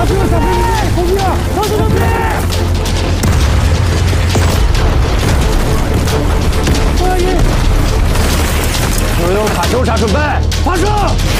打这个小飞机，空兵，老子的兵！所有卡秋莎准备发射！